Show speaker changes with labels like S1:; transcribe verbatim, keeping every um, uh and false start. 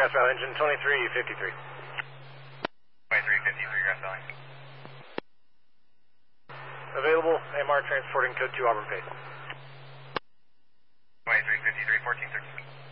S1: Southbound engine twenty-three fifty-three.
S2: twenty-three fifty-three, Grass Valley.
S1: Available, A M R transporting code two Auburn Pace.
S2: twenty-three fifty-three, fourteen thirty.